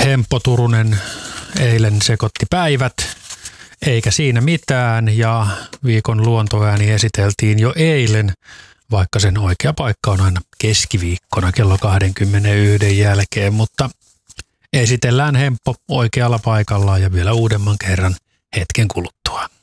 Hemppo Turunen eilen sekoitti päivät, eikä siinä mitään, ja viikon luontoääni esiteltiin jo eilen, vaikka sen oikea paikka on aina keskiviikkona kello 21 jälkeen, mutta esitellään Hemppo oikealla paikallaan ja vielä uudemman kerran hetken kuluttua.